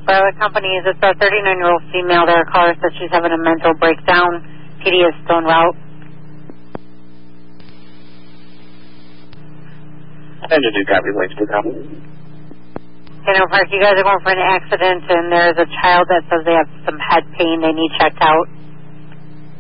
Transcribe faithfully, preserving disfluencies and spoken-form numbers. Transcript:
Brother Companies, it's a thirty-nine-year-old female. Their caller says she's having a mental breakdown. P D is still en route. Engine two copy, wait two copy. Hanover Park, you guys are going for an accident, and there's a child that says they have some head pain. They need checked out.